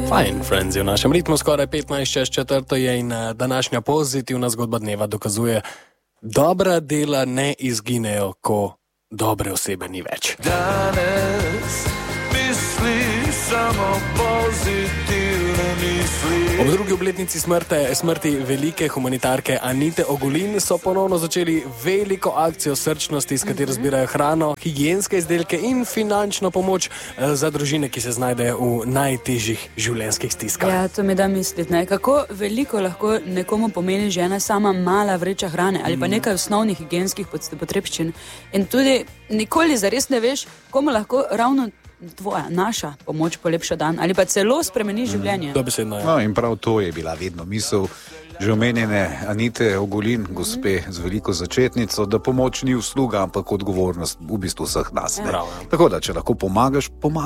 Fine Friends je v našem ritmu skoraj 15:04 je in današnja pozitivna zgodba dneva dokazuje, dobra dela ne izginejo, ko dobre osebe ni več. Danes misli samo pozitivne misli. Ob drugi obletnici smrti velike humanitarke Anite Ogulin so ponovno začeli veliko akcijo srčnosti, s katero zbirajo hrano, higienske izdelke in finančno pomoč za družine, ki se znajdejo v najtežjih življenjskih stiskah. Ja, to mi da misliti, ne? Kako veliko lahko nekomu pomeni že ena sama mala vreča hrane ali pa nekaj osnovnih higienskih potrebščin. In tudi nikoli zares ne veš, komu lahko ravno tvoja, naša pomoč polepša dan ali pa celo spremeni življenje. Dobesedno, ja. No, in prav to je bila vedno misel že omenjene Anite Ogulin, gospe z veliko začetnico, da pomoč ni usluga, ampak odgovornost v bistvu vseh nas. Ja. Tako da, če lahko pomagaš, pomagaš.